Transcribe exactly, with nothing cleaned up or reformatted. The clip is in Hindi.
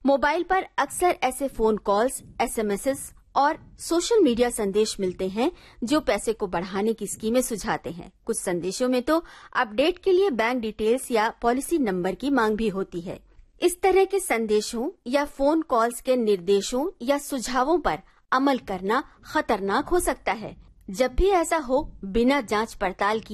मोबाइल पर अक्सर ऐसे फोन कॉल्स, एसएमएस और सोशल मीडिया संदेश मिलते हैं जो पैसे को बढ़ाने की स्कीमें सुझाते हैं। कुछ संदेशों में तो अपडेट के लिए बैंक डिटेल्स या पॉलिसी नंबर की मांग भी होती है। इस तरह के संदेशों या फोन कॉल्स के निर्देशों या सुझावों पर अमल करना खतरनाक हो सकता है। जब भी ऐसा हो, बिना जांच पड़ताल किए